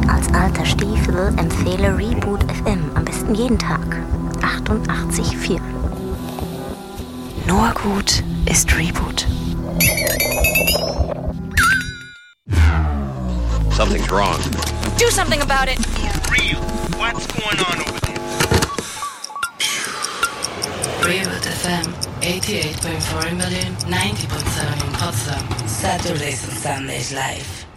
Als alter Stiefel empfehle Reboot FM am besten jeden Tag. 88,4. Nur gut ist Reboot. Something's wrong. Do something about it. For real, what's going on over there? Reboot FM, 88.4 in Berlin, 90.7 in Potsdam. Saturdays and Sundays live.